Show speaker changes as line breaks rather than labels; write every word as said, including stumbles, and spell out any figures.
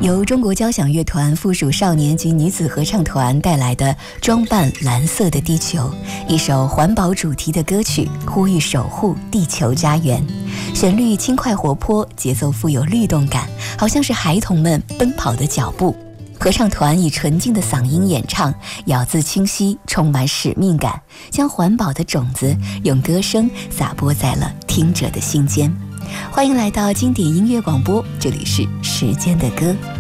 由中国交响乐团附属少年及女子合唱团带来的《装扮蓝色的地球》，一首环保主题的歌曲，呼吁守护地球家园。旋律轻快活泼，节奏富有律动感，好像是孩童们奔跑的脚步。合唱团以纯净的嗓音演唱，咬字清晰，充满使命感，将环保的种子用歌声撒播在了听者的心间。欢迎来到经典音乐广播，这里是时间的歌。